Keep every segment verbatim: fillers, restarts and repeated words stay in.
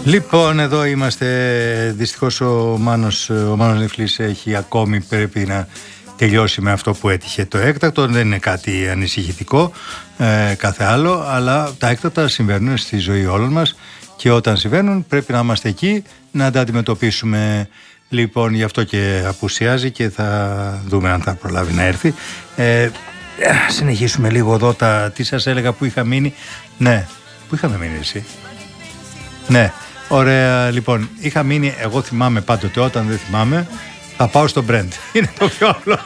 Λοιπόν, εδώ είμαστε. Δυστυχώς ο Μάνος, ο Μάνος Νεφλής έχει ακόμη, πρέπει να τελειώσει με αυτό που έτυχε το έκτακτο. Δεν είναι κάτι ανησυχητικό ε, κάθε άλλο, αλλά τα έκτακτα συμβαίνουν στη ζωή όλων μας και όταν συμβαίνουν πρέπει να είμαστε εκεί να τα αντιμετωπίσουμε. Λοιπόν, γι' αυτό και απουσιάζει και θα δούμε αν θα προλάβει να έρθει. Ε, συνεχίσουμε λίγο εδώ τα, τι σας έλεγα που είχα μείνει. Ναι, που είχαμε μείνει εσύ. Ναι, ωραία. Λοιπόν, είχα μείνει, εγώ θυμάμαι πάντοτε, όταν δεν θυμάμαι θα πάω στο Brent. Είναι το πιο απλό.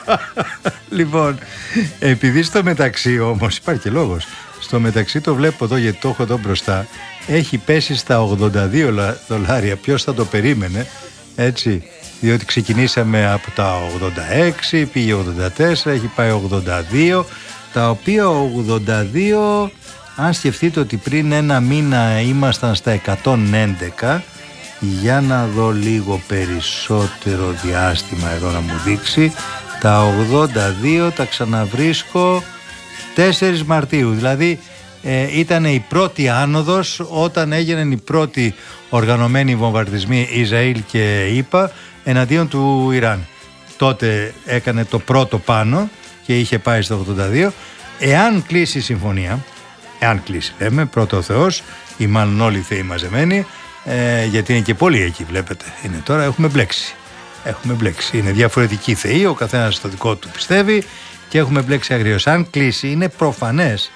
Λοιπόν, επειδή στο μεταξύ όμως υπάρχει και λόγος, στο μεταξύ το βλέπω εδώ γιατί το έχω εδώ μπροστά, έχει πέσει στα ογδόντα δύο δολάρια. Ποιος θα το περίμενε, έτσι, διότι ξεκινήσαμε από τα ογδόντα έξι, πήγε ογδόντα τέσσερα, έχει πάει ογδόντα δύο, τα οποία ογδόντα δύο, αν σκεφτείτε ότι πριν ένα μήνα ήμασταν στα εκατόν έντεκα, για να δω λίγο περισσότερο διάστημα εδώ να μου δείξει, τα ογδόντα δύο τα ξαναβρίσκω τέσσερις Μαρτίου, δηλαδή ε, ήταν η πρώτη άνοδος όταν έγιναν οι πρώτοι οργανωμένοι βομβαρδισμοί Ισραήλ και ΗΠΑ εναντίον του Ιράν. Τότε έκανε το πρώτο πάνω και είχε πάει στο ογδόντα δύο. Εάν κλείσει η συμφωνία, εάν κλείσει λέμε, πρώτο ο Θεός ή μάλλον όλοι οι θεοί μαζεμένοι, ε, γιατί είναι και πολλοί εκεί, βλέπετε, είναι τώρα, έχουμε μπλέξει έχουμε μπλέξει, είναι διαφορετικοί θεοί, ο καθένας στο δικό του πιστεύει και έχουμε μπλέξει αγριώς. Αν κλείσει είναι προφανές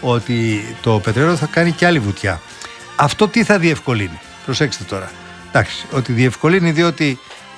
ότι το πετρέλαιο θα κάνει και άλλη βουτιά. Αυτό τι θα διευκολύνει, προσέξτε τώρα, εντάξει, ότι διευκολύνει διότι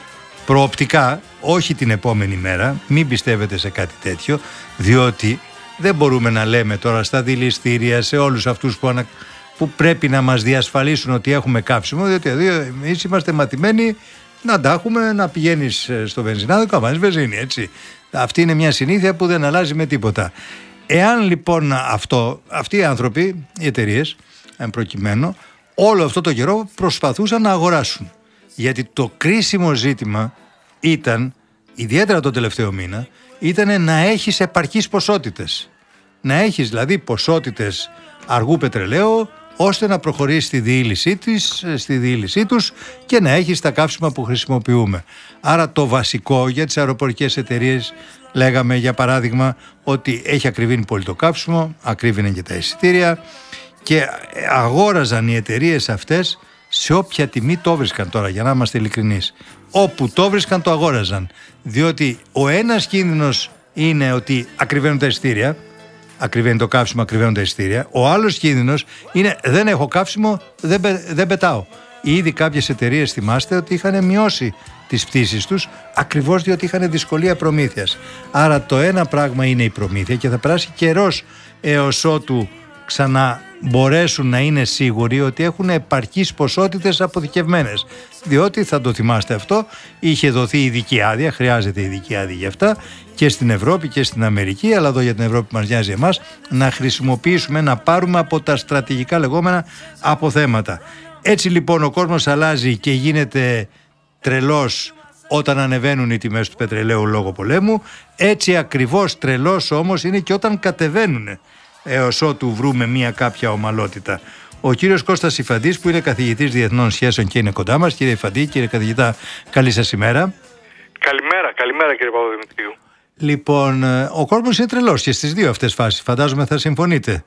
προοπτικά, όχι την επόμενη μέρα, μην πιστεύετε σε κάτι τέτοιο, διότι δεν μπορούμε να λέμε τώρα στα δηληστήρια, σε όλους αυτούς που, ανα... που πρέπει να μας διασφαλίσουν ότι έχουμε καύσιμο, διότι εμείς είμαστε μαθημένοι να τα έχουμε, να πηγαίνεις στο βενζινάδικο, να βάζεις βενζίνη, έτσι. Αυτή είναι μια συνήθεια που δεν αλλάζει με τίποτα. Εάν λοιπόν αυτό, αυτοί οι άνθρωποι, οι εταιρείες, εν προκειμένου, όλο αυτό το καιρό προσπαθούσαν να αγοράσουν. Γιατί το κρίσιμο ζήτημα ήταν, ιδιαίτερα τον τελευταίο μήνα, ήταν να έχεις επαρκείς ποσότητες. Να έχεις δηλαδή ποσότητες αργού πετρελαίου, ώστε να προχωρήσει στη διήλυσή, της, στη διήλυσή τους και να έχεις τα καύσιμα που χρησιμοποιούμε. Άρα το βασικό για τις αεροπορικές εταιρείες, λέγαμε για παράδειγμα ότι έχει ακριβήνει πολύ το καύσιμο, ακρίβηνε και τα εισιτήρια και αγόραζαν οι εταιρείες αυτές σε όποια τιμή το βρίσκαν τώρα, για να είμαστε ειλικρινείς. Όπου το βρίσκαν το αγόραζαν, διότι ο ένας κίνδυνος είναι ότι ακριβένουν τα εισιτήρια, ακριβένει το καύσιμο, ακριβένουν τα εισιτήρια. Ο άλλος κίνδυνος είναι δεν έχω καύσιμο, δεν, πε, δεν πετάω. Ήδη κάποιες εταιρείες, θυμάστε, ότι είχαν μειώσει τις πτήσεις τους ακριβώς διότι είχαν δυσκολία προμήθειας. Άρα το ένα πράγμα είναι η προμήθεια και θα περάσει καιρός έως ότου ξανά μπορέσουν να είναι σίγουροι ότι έχουν επαρκείς ποσότητες αποθηκευμένες. Διότι, θα το θυμάστε αυτό, είχε δοθεί ειδική άδεια, χρειάζεται ειδική άδεια για αυτά και στην Ευρώπη και στην Αμερική, αλλά εδώ για την Ευρώπη μας νοιάζει εμάς, να χρησιμοποιήσουμε, να πάρουμε από τα στρατηγικά λεγόμενα αποθέματα. Έτσι λοιπόν ο κόσμος αλλάζει και γίνεται τρελός όταν ανεβαίνουν οι τιμές του πετρελαίου λόγω πολέμου, έτσι ακριβώς τρελός όμως είναι και όταν κατεβαίνουν, έως ότου βρούμε μία κάποια ομαλότητα. Ο κύριος Κώστας Ιφαντής, που είναι καθηγητής διεθνών σχέσεων και είναι κοντά μας. Κύριε Ιφαντή, κύριε καθηγητά, καλή σας ημέρα. Καλημέρα, καλημέρα κύριε Παπαδημητρίου. Λοιπόν, ο κόσμος είναι τρελός και στις δύο αυτές φάσεις, φαντάζομαι θα συμφωνείτε.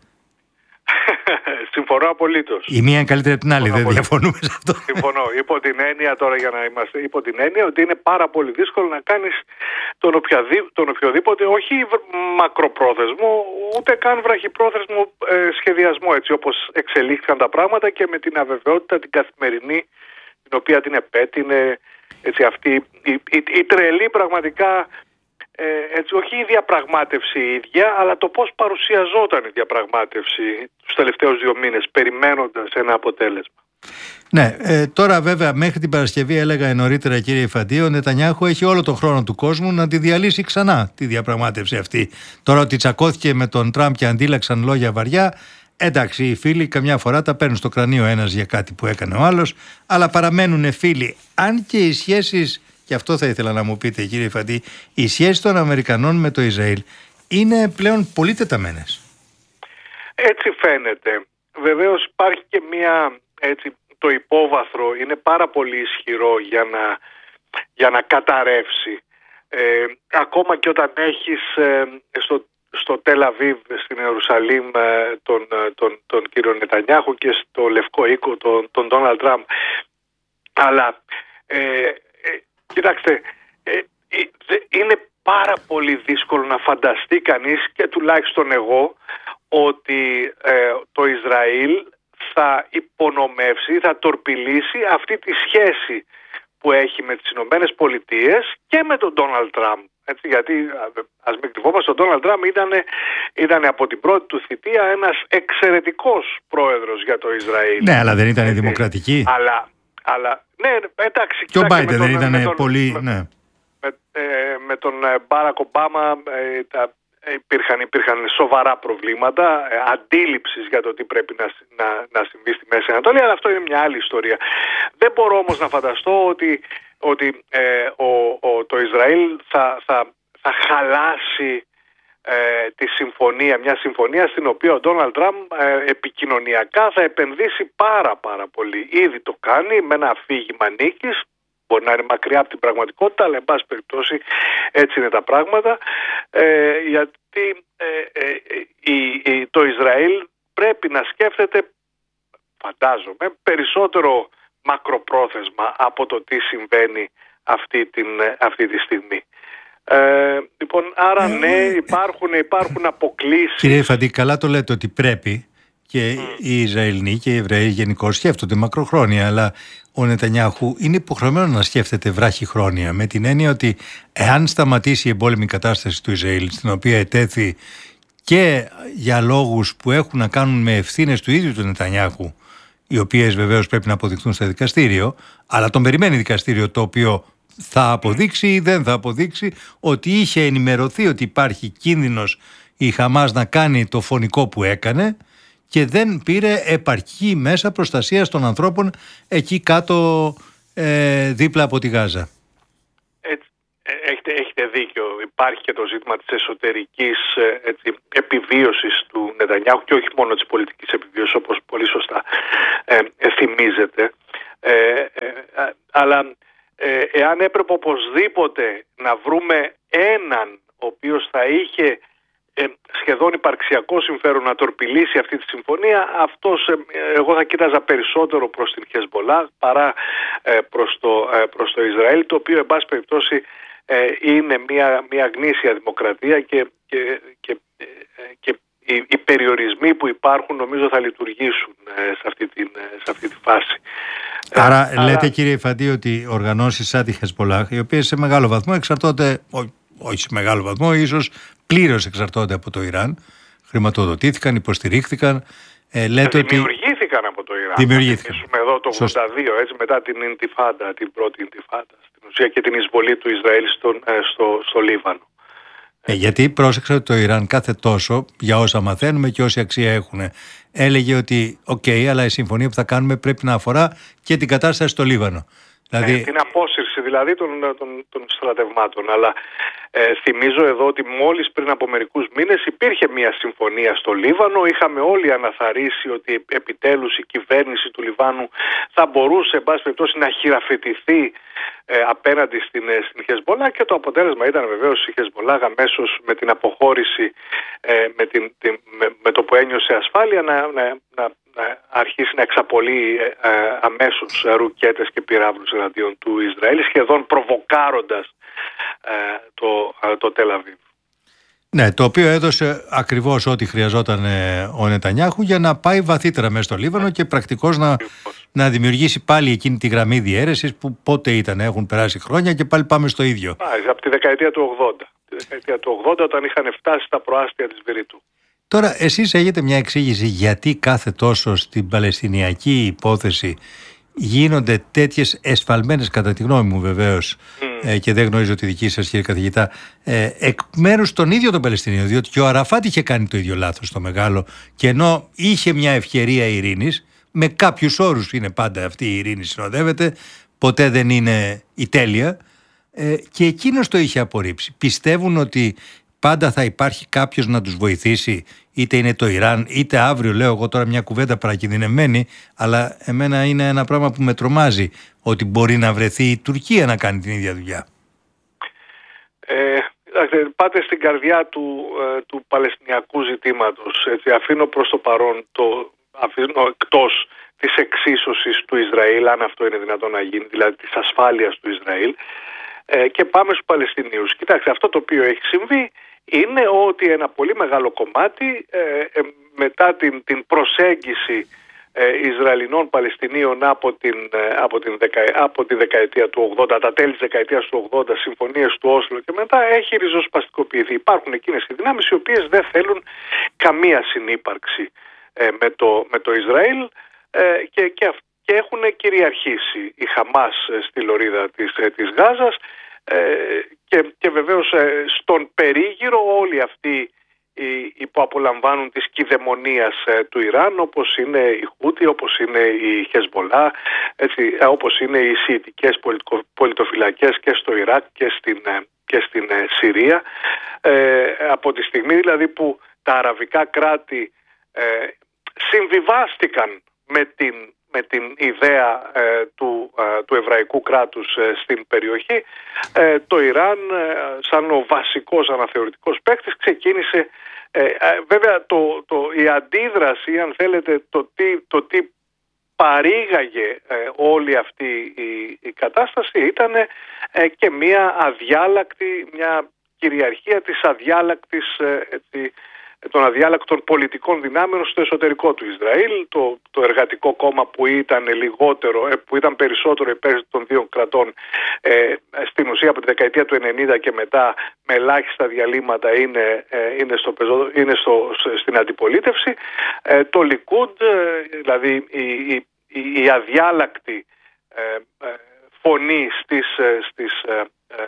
Συμφωνώ απολύτως. Η μία είναι καλύτερη από την άλλη, δεν διαφωνούμε σε αυτό. Συμφωνώ. Υπό την έννοια τώρα, για να είμαστε, υπό την έννοια ότι είναι πάρα πολύ δύσκολο να κάνεις τον, οποιαδή, τον οποιοδήποτε, όχι μακροπρόθεσμο, ούτε καν βραχυπρόθεσμο ε, σχεδιασμό, έτσι όπως εξελίχθηκαν τα πράγματα και με την αβεβαιότητα την καθημερινή, την οποία την επέτεινε, έτσι, αυτή η, η, η τρελή πραγματικά. Ε, έτσι, όχι η διαπραγμάτευση η ίδια, αλλά το πώς παρουσιαζόταν η διαπραγμάτευση τους τελευταίους δύο μήνες, περιμένοντας ένα αποτέλεσμα. Ναι, ε, τώρα βέβαια μέχρι την Παρασκευή, έλεγα νωρίτερα κύριε Ιφαντή, ο Νετανιάχου έχει όλο τον χρόνο του κόσμου να τη διαλύσει ξανά τη διαπραγμάτευση αυτή. Τώρα ότι τσακώθηκε με τον Τραμπ και αντίλαξαν λόγια βαριά, εντάξει, οι φίλοι καμιά φορά τα παίρνουν στο κρανίο ένας για κάτι που έκανε ο άλλος, αλλά παραμένουν φίλοι. Αν και οι σχέσεις, και αυτό θα ήθελα να μου πείτε κύριε Ιφαντή, οι σχέσεις των Αμερικανών με το Ισραήλ είναι πλέον πολύ τεταμένες. Έτσι φαίνεται. Βεβαίως υπάρχει και μια, έτσι, το υπόβαθρο είναι πάρα πολύ ισχυρό για να, για να καταρρεύσει. Ε, ακόμα και όταν έχεις ε, στο, στο Τελ Αβίβ, στην Ιερουσαλήμ, ε, τον, τον, τον κύριο Νετανιάχου και στο Λευκό Οίκο τον, τον Ντόναλντ Τραμπ. Αλλά ε, ε, κοιτάξτε, ε, είναι πάρα πολύ δύσκολο να φανταστεί κανείς, και τουλάχιστον εγώ, ότι ε, το Ισραήλ θα υπονομεύσει, θα τορπιλήσει αυτή τη σχέση που έχει με τις Ηνωμένες Πολιτείες και με τον Ντόναλντ Τραμπ. Έτσι, γιατί ας μην κρυβόμαστε, ο Ντόναλντ Τραμπ ήταν, ήταν από την πρώτη του θητεία ένας εξαιρετικός πρόεδρος για το Ισραήλ. Ναι, αλλά δεν ήταν δημοκρατική. Αλλά, αλλά ναι, εντάξει. Και ο Μπάιντεν δεν ήταν τον, πολύ... Με, ναι. με, ε, με τον Μπάρακ Ομπάμα ε, τα, υπήρχαν, υπήρχαν σοβαρά προβλήματα ε, αντίληψης για το τι πρέπει να, να, να συμβεί στη Μέση Ανατολή, αλλά αυτό είναι μια άλλη ιστορία. Δεν μπορώ όμως να φανταστώ ότι, ότι ε, ο, ο, το Ισραήλ θα, θα, θα χαλάσει ε, τη συμφωνία, μια συμφωνία στην οποία ο Ντόναλντ Τραμπ ε, επικοινωνιακά θα επενδύσει πάρα πάρα πολύ. Ήδη το κάνει με ένα αφήγημα νίκης. Μπορεί να είναι μακριά από την πραγματικότητα, αλλά εν πάση περιπτώσει έτσι είναι τα πράγματα. Ε, γιατί ε, ε, η, η, το Ισραήλ πρέπει να σκέφτεται, φαντάζομαι, περισσότερο μακροπρόθεσμα από το τι συμβαίνει αυτή, την, αυτή τη στιγμή. Ε, λοιπόν, άρα ναι, υπάρχουν, υπάρχουν αποκλήσεις. Κύριε Φαντή, καλά το λέτε ότι πρέπει. Και mm. οι Ισραηλοί και οι Εβραίοι γενικώς σκέφτονται μακροχρόνια, αλλά ο Νετανιάχου είναι υποχρεωμένο να σκέφτεται βράχυχρόνια, με την έννοια ότι εάν σταματήσει η εμπόλεμη κατάσταση του Ισραήλ, στην οποία ετέθη και για λόγους που έχουν να κάνουν με ευθύνες του ίδιου του Νετανιάχου, οι οποίες βεβαίως πρέπει να αποδειχθούν στο δικαστήριο, αλλά τον περιμένει δικαστήριο το οποίο θα αποδείξει ή δεν θα αποδείξει ότι είχε ενημερωθεί ότι υπάρχει κίνδυνος η Χαμάς να κάνει το φωνικό που έκανε και δεν πήρε επαρκή μέσα προστασίας των ανθρώπων εκεί κάτω ε, δίπλα από τη Γάζα. Έτσι, έχετε, έχετε δίκιο. Υπάρχει και το ζήτημα της εσωτερικής έτσι, επιβίωσης του Νετανιάχου και όχι μόνο της πολιτικής επιβίωσης, όπως πολύ σωστά ε, ε, θυμίζετε. Ε, ε, αλλά ε, εάν έπρεπε οπωσδήποτε να βρούμε έναν ο οποίος θα είχε Ε, σχεδόν υπαρξιακό συμφέρον να τορπιλήσει αυτή τη συμφωνία, αυτός, ε, εγώ θα κοίταζα περισσότερο προς την Χεσμολάχ παρά ε, προς, το, ε, προς το Ισραήλ, το οποίο εν πάση περιπτώσει ε, είναι μια, μια γνήσια δημοκρατία και, και, και, ε, και οι, οι περιορισμοί που υπάρχουν νομίζω θα λειτουργήσουν ε, σε, αυτή την, σε αυτή τη φάση. Άρα ε, λέτε αλλά... κύριε Φαντή ότι οργανώσεις σαν τη Χεσμολάχ, οι οποίες σε μεγάλο βαθμό εξαρτώνται, ό, όχι σε μεγάλο βαθμό, ίσως πλήρως εξαρτώνται από το Ιράν, χρηματοδοτήθηκαν, υποστηρίχθηκαν. Ε, λέτε δημιουργήθηκαν ότι... από το Ιράν. Δημιουργήθηκαν. Θα εδώ το ογδόντα δύο, έτσι, μετά την Ιντιφάντα, την πρώτη Ιντιφάντα, στην ουσία και την εισβολή του Ισραήλ στο, στο, στο Λίβανο. Ε, γιατί πρόσεξα ότι το Ιράν κάθε τόσο, για όσα μαθαίνουμε και όση αξία έχουν, έλεγε ότι οκ, okay, αλλά η συμφωνία που θα κάνουμε πρέπει να αφορά και την κατάσταση στο Λίβανο. Δηλαδή... Ε, την απόσυρση δηλαδή των, των, των στρατευμάτων. Αλλά ε, θυμίζω εδώ ότι μόλις πριν από μερικούς μήνες υπήρχε μια συμφωνία στο Λίβανο. Είχαμε όλοι αναθαρρήσει ότι επιτέλους η κυβέρνηση του Λιβάνου θα μπορούσε εν πάση περιπτώσει να χειραφετηθεί ε, απέναντι στην, στην Χεσμολάχ, και το αποτέλεσμα ήταν βεβαίως η Χεσμολάχ αμέσως με την αποχώρηση, ε, με, την, την, με, με το που ένιωσε ασφάλεια να, να, να να αρχίσει να εξαπολύει ε, αμέσως ρουκέτες και πυράβλους εναντίον του Ισραήλ, σχεδόν προβοκάροντας ε, το, ε, το Τελ Αβίβ. Ναι, το οποίο έδωσε ακριβώς ό,τι χρειαζόταν ε, ο Νετανιάχου για να πάει βαθύτερα μέσα στο Λίβανο και πρακτικώς να, να δημιουργήσει πάλι εκείνη τη γραμμή διαίρεσης που πότε ήταν, έχουν περάσει χρόνια και πάλι πάμε στο ίδιο. Α, από τη δεκαετία του ογδόντα. Τη δεκαετία του ογδόντα, όταν είχαν φτάσει στα προάστια της Βηρητού. Τώρα, εσείς έχετε μια εξήγηση γιατί κάθε τόσο στην Παλαιστινιακή υπόθεση γίνονται τέτοιες εσφαλμένες, κατά τη γνώμη μου βεβαίως, mm. ε, και δεν γνωρίζω τη δική σας κύριε καθηγητά, ε, εκ μέρους των ίδιων των Παλαιστινίων, διότι και ο Αραφάτ είχε κάνει το ίδιο λάθος στο μεγάλο, και ενώ είχε μια ευκαιρία ειρήνης, με κάποιους όρους είναι πάντα αυτή η ειρήνη συνοδεύεται, ποτέ δεν είναι η τέλεια, ε, και εκείνος το είχε απορρίψει. Πιστεύουν ότι πάντα θα υπάρχει κάποιος να τους βοηθήσει, είτε είναι το Ιράν, είτε αύριο, λέω εγώ τώρα μια κουβέντα παρακινδυνευμένη, αλλά εμένα είναι ένα πράγμα που με τρομάζει, ότι μπορεί να βρεθεί η Τουρκία να κάνει την ίδια δουλειά. Ε, πάτε στην καρδιά του, ε, του Παλαιστινιακού ζητήματος. Έτσι, αφήνω προς το παρόν, το, αφήνω εκτός της εξίσωσης του Ισραήλ, αν αυτό είναι δυνατόν να γίνει, δηλαδή της ασφάλειας του Ισραήλ, ε, και πάμε στους Παλαιστινίους. Κοιτάξτε, αυτό το οποίο έχει συμβεί είναι ότι ένα πολύ μεγάλο κομμάτι ε, ε, μετά την, την προσέγγιση ε, Ισραηλινών Παλαιστινίων από, την, ε, από, την δεκα, από τη δεκαετία του ογδόντα, τα τέλη της δεκαετίας του ογδόντα, συμφωνίες του Όσλο και μετά, έχει ριζοσπαστικοποιηθεί. Υπάρχουν εκείνες οι δυνάμεις οι οποίες δεν θέλουν καμία συνύπαρξη ε, με, το, με το Ισραήλ ε, και, και, και έχουν κυριαρχήσει η Χαμάς στη λωρίδα της, της Γάζας ε, και, και βεβαίως ε, στον περίγυρο όλοι αυτοί οι που απολαμβάνουν της κυδαιμονίας ε, του Ιράν, όπως είναι η Χούτι, όπως είναι η Χεσμολά, έτσι, όπως είναι οι σιητικές πολιτοφυλακές και στο Ιράκ και στην, ε, και στην ε, Συρία. Ε, από τη στιγμή δηλαδή που τα αραβικά κράτη ε, συμβιβάστηκαν με την, με την ιδέα ε, του, ε, του εβραϊκού κράτους ε, στην περιοχή, ε, το Ιράν ε, σαν ο βασικός αναθεωρητικός παίκτης ξεκίνησε ε, ε, βέβαια το, το, η αντίδραση, αν θέλετε, το τι, το τι παρήγαγε ε, όλη αυτή η, η κατάσταση ήταν ε, και μια αδιάλακτη, μια κυριαρχία της αδιάλακτης ε, έτσι, των αδιάλακτων πολιτικών δυνάμεων στο εσωτερικό του Ισραήλ. Το, το εργατικό κόμμα που ήταν λιγότερο, που ήταν περισσότερο υπέρ των δύο κρατών, ε, στην ουσία από τη δεκαετία του ενενήντα και μετά με ελάχιστα διαλύματα είναι, ε, είναι, στο, είναι στο, στην αντιπολίτευση. Ε, το Λικούντ, ε, δηλαδή η, η, η αδιάλακτη ε, ε, φωνή στις, ε, στις ε, ε,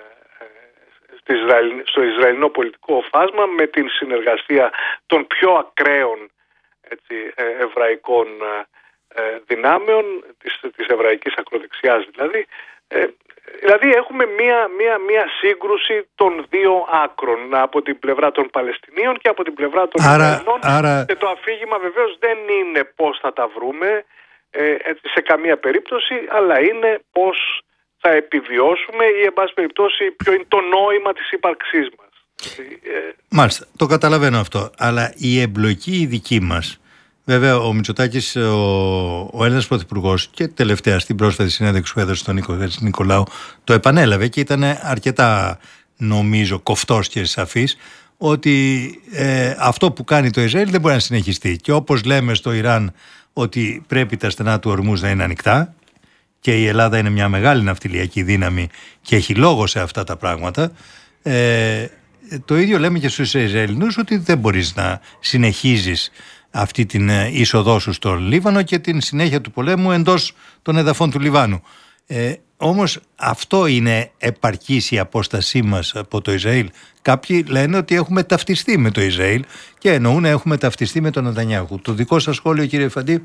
στο Ισραηλινό πολιτικό φάσμα, με την συνεργασία των πιο ακραίων, έτσι, εβραϊκών δυνάμεων, της, της εβραϊκής ακροδεξιάς δηλαδή. Ε, δηλαδή έχουμε μία, μία, μία σύγκρουση των δύο άκρων, από την πλευρά των Παλαιστινίων και από την πλευρά των Ισραηλινών. Άρα... Και το αφήγημα βεβαίως δεν είναι πώς θα τα βρούμε ε, σε καμία περίπτωση, αλλά είναι πώς θα επιβιώσουμε ή, εν πάση περιπτώσει, ποιο είναι το νόημα της ύπαρξής μας. Μάλιστα, το καταλαβαίνω αυτό. Αλλά η εμπλοκή η δική μας, βέβαια ο Μητσοτάκης, ο, ο Έλληνας Πρωθυπουργός, και τελευταία στην πρόσφατη συνέντευξη που έδωσε στον Νίκο Νικολάου, το επανέλαβε και ήταν αρκετά, νομίζω, κοφτός και σαφής, ότι ε, αυτό που κάνει το Ισραήλ δεν μπορεί να συνεχιστεί. Και όπως λέμε στο Ιράν ότι πρέπει τα στενά του ορμούς να είναι ανοιχτά, και η Ελλάδα είναι μια μεγάλη ναυτιλιακή δύναμη και έχει λόγο σε αυτά τα πράγματα, ε, το ίδιο λέμε και στους Ισραηλινούς, ότι δεν μπορείς να συνεχίζεις αυτή την είσοδό σου στο Λίβανο και την συνέχεια του πολέμου εντός των εδαφών του Λιβάνου. Ε, όμως αυτό είναι επαρκής η απόστασή μας από το Ισραήλ. Κάποιοι λένε ότι έχουμε ταυτιστεί με το Ισραήλ και εννοούν έχουμε ταυτιστεί με τον Νετανιάχου. Το δικό σας σχόλιο, κύριε Φαντή?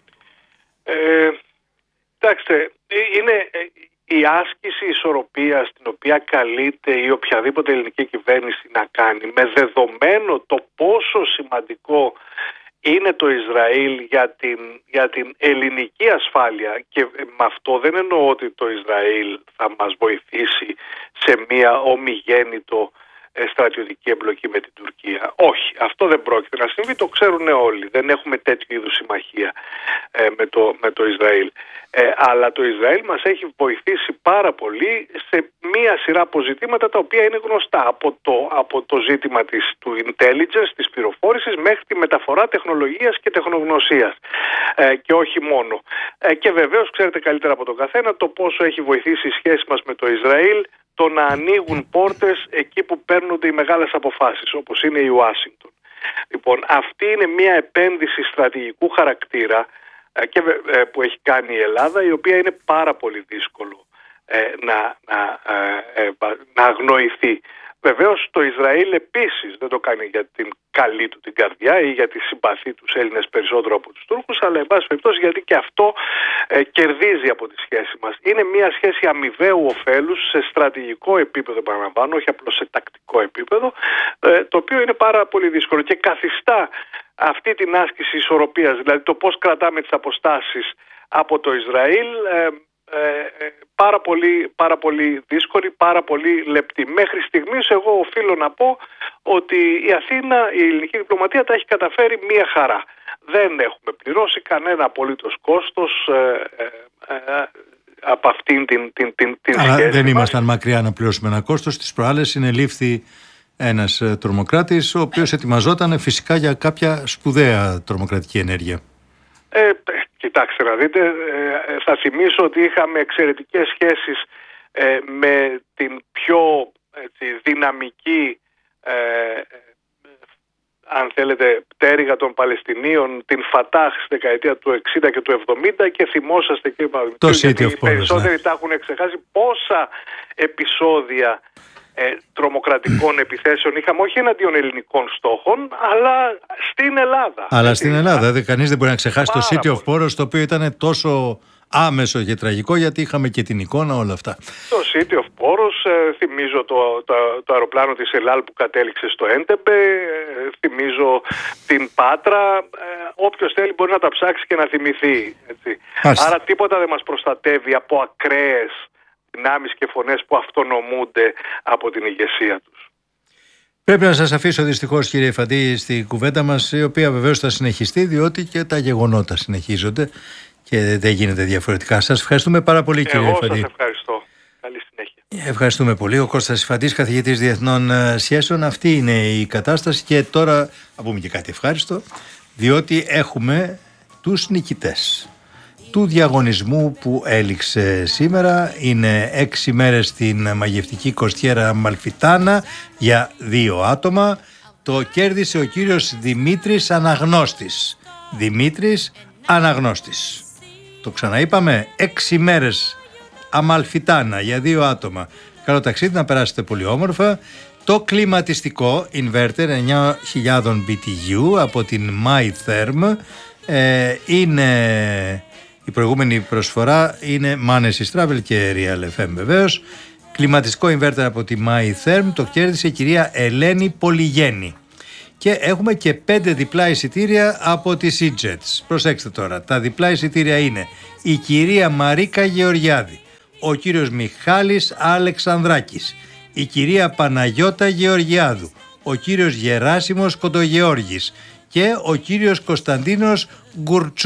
Ε, Κοιτάξτε, είναι η άσκηση ισορροπίας την οποία καλείται η οποιαδήποτε ελληνική κυβέρνηση να κάνει, με δεδομένο το πόσο σημαντικό είναι το Ισραήλ για την, για την ελληνική ασφάλεια, και με αυτό δεν εννοώ ότι το Ισραήλ θα μας βοηθήσει σε μια ομιγέννητο στρατιωτική εμπλοκή με την Τουρκία. Όχι, αυτό δεν πρόκειται να συμβεί, το ξέρουν όλοι. Δεν έχουμε τέτοιου είδους συμμαχία ε, με, το, με το Ισραήλ. Ε, αλλά το Ισραήλ μας έχει βοηθήσει πάρα πολύ σε μία σειρά από ζητήματα τα οποία είναι γνωστά. Από το, από το ζήτημα της, του intelligence, της πληροφόρησης, μέχρι τη μεταφορά τεχνολογίας και τεχνογνωσίας. Ε, και όχι μόνο. Ε, και βεβαίως ξέρετε καλύτερα από τον καθένα το πόσο έχει βοηθήσει η σχέση μας με το Ισραήλ το να ανοίγουν πόρτες εκεί που παίρνονται οι μεγάλες αποφάσεις, όπως είναι η Ουάσιγκτον. Λοιπόν, αυτή είναι μια επένδυση στρατηγικού χαρακτήρα και, ε, που έχει κάνει η Ελλάδα, η οποία είναι πάρα πολύ δύσκολο ε, να, να, ε, να αγνοηθεί Βεβαίως το Ισραήλ επίσης δεν το κάνει για την καλή του την καρδιά ή για τη συμπαθή τους Έλληνες περισσότερο από τους Τούρκους, αλλά εν πάση περιπτώσει γιατί και αυτό ε, κερδίζει από τη σχέση μας. Είναι μια σχέση αμοιβαίου ωφέλους σε στρατηγικό επίπεδο, παραλαμβάνω, όχι απλώς σε τακτικό επίπεδο, ε, το οποίο είναι πάρα πολύ δύσκολο και καθιστά αυτή την άσκηση ισορροπίας, δηλαδή το πώς κρατάμε τις αποστάσεις από το Ισραήλ, ε, ε, πάρα, πολύ, πάρα πολύ δύσκολη, πάρα πολύ λεπτή. Μέχρι στιγμής εγώ οφείλω να πω ότι η Αθήνα, η ελληνική διπλωματία τα έχει καταφέρει μία χαρά. Δεν έχουμε πληρώσει κανένα απολύτως κόστος ε, ε, ε, από αυτήν την, την, την, την Αλλά σχέση. δεν ήμασταν μακριά να πληρώσουμε ένα κόστος. Τις προάλλες συνελήφθη ένας τρομοκράτης, ο οποίος ετοιμαζόταν φυσικά για κάποια σπουδαία τρομοκρατική ενέργεια. Ε, κοιτάξτε να δείτε, ε, θα θυμίσω ότι είχαμε εξαιρετικές σχέσεις ε, με την πιο έτσι, δυναμική ε, αν θέλετε πτέρυγα των Παλαιστινίων, την Φατάχ στη δεκαετία του εξήντα και του εβδομήντα, και θυμόσαστε και το City of οι περισσότεροι ναι. τα έχουν ξεχάσει πόσα επεισόδια ε, τρομοκρατικών επιθέσεων είχαμε, όχι εναντίον ελληνικών στόχων, αλλά στην Ελλάδα. Αλλά στην Ελλάδα, δε, κανείς δεν μπορεί να ξεχάσει Πάρα το City of πολύ. Poros, το οποίο ήταν τόσο άμεσο και τραγικό, γιατί είχαμε και την εικόνα, όλα αυτά. Το City of Poros, ε, θυμίζω το, το, το αεροπλάνο της ΕΛΑΛ που κατέληξε στο Έντεμπε, ε, θυμίζω την Πάτρα, ε, όποιος θέλει μπορεί να τα ψάξει και να θυμηθεί. Έτσι. Άρα τίποτα δεν μας προστατεύει από ακραίες δυνάμεις και φωνές που αυτονομούνται από την ηγεσία τους. Πρέπει να σας αφήσω δυστυχώς, κύριε Φαντή, στη κουβέντα μας, η οποία βεβαίως θα συνεχιστεί, διότι και τα γεγονότα συνεχίζονται και δεν γίνεται διαφορετικά. Σας ευχαριστούμε πάρα πολύ, κύριε Εγώ Φαντή. σας ευχαριστώ. Καλή συνέχεια. Ευχαριστούμε πολύ. Ο Κώστας Φαντής, καθηγητής Διεθνών Σχέσεων. Αυτή είναι η κατάσταση και τώρα θα πούμε και κάτι ευχάριστο, διότι έχουμε τους νικητές του διαγωνισμού που έληξε σήμερα. Είναι έξι μέρες στην μαγευτική κοστιέρα Αμαλφιτάνα για δύο άτομα. Το κέρδισε ο κύριος Δημήτρης Αναγνώστης. Δημήτρης Αναγνώστης. Το ξαναείπαμε, έξι μέρες Αμαλφιτάνα για δύο άτομα. Καλό ταξίδι, να περάσετε πολύ όμορφα. Το κλιματιστικό inverter εννιά χιλιάδες μπι τι γιου από την MyTherm ε, είναι... Η προηγούμενη προσφορά είναι Manesis Travel και Real εφ εμ βεβαίως. Κλιματιστικό inverter από τη MyTherm το κέρδισε η κυρία Ελένη Πολυγέννη. Και έχουμε και πέντε διπλά εισιτήρια από τη SeaJets. Προσέξτε τώρα, τα διπλά εισιτήρια είναι η κυρία Μαρίκα Γεωργιάδη, ο κύριος Μιχάλης Αλεξανδράκης, η κυρία Παναγιώτα Γεωργιάδου, ο κύριος Γεράσιμος Κοντογεώργης και ο κύριος Κωνσταντίνος Γκουρτσού.